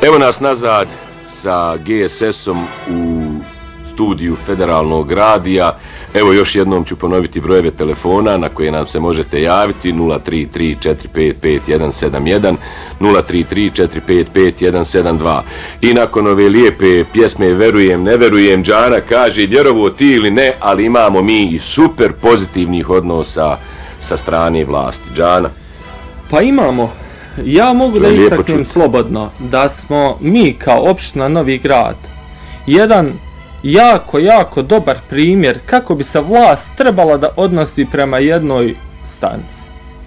Evo nas nazad sa GSS-om u studiju Federalnog radija. Evo još jednom ću ponoviti brojeve telefona na koje nam se možete javiti: 033-455-171, 033-455-172. I nakon ove lijepe pjesme Verujem, ne verujem, Džana kaže vjerovo ti ili ne, ali imamo mi i super pozitivnih odnosa sa strane vlasti. Džana? Pa imamo. Ja mogu da istaknem slobodno da smo mi kao opština Novi Grad jedan jako dobar primjer kako bi se vlast trebala da odnosi prema jednoj stanici.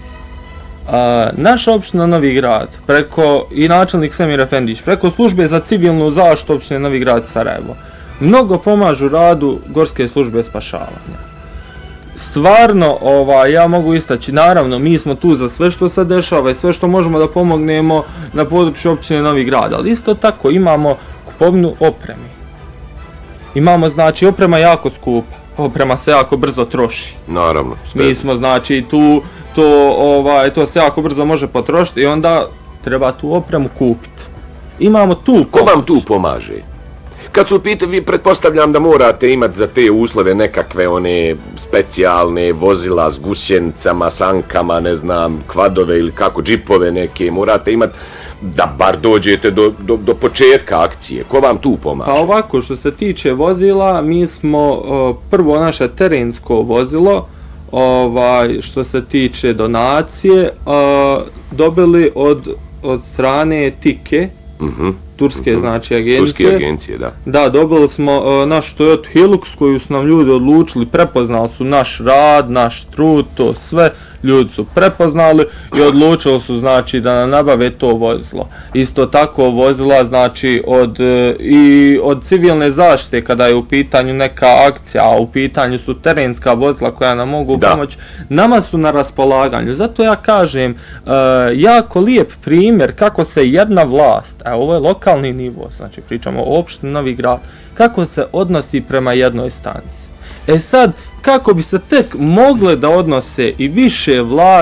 Naša opština Novi Grad, preko i načelnik Semir Efendić, preko službe za civilnu zaštitu opštine Novi Grad Sarajevo, mnogo pomažu radu Gorske službe spašavanja. Stvarno, ja mogu istaći, naravno, mi smo tu za sve što se dešava i sve što možemo da pomognemo na području općine Novi Grad, ali isto tako imamo kupovinu opreme. Imamo, znači, oprema jako skupa, oprema se jako brzo troši. Naravno. Mi smo, znači, to se jako brzo može potrošiti i onda treba tu opremu kupiti. Imamo tu pomoć. Ko vam tu pomaže? Kad su pitali, vi pretpostavljam da morate imati za te uslove nekakve one specijalne vozila s gusjenicama, sankama, ne znam, kvadove ili kako, džipove neke, morate imati da bar dođete do početka akcije. Ko vam tu pomaže? Pa ovako, što se tiče vozila, mi smo prvo naše terensko vozilo, što se tiče donacije, dobili od strane Tike, turske, znači, agencije. Turske agencije, da. Da, dobili smo naš Toyota Hilux koju su nam ljudi odlučili, prepoznali su naš rad, naš trud, to sve. Ljudi su prepoznali i odlučili su, znači, da nam nabave to vozilo. Isto tako vozila, znači, od civilne zaštite kada je u pitanju neka akcija, a u pitanju su terenska vozila koja nam mogu pomoći, nama su na raspolaganju. Zato ja kažem, jako lijep primjer kako se jedna vlast, a ovo je lokalni nivo, znači pričamo o opštini Novi Grad, kako se odnosi prema jednoj stanci. Sad, kako bi se tek mogle da odnose i više vlasti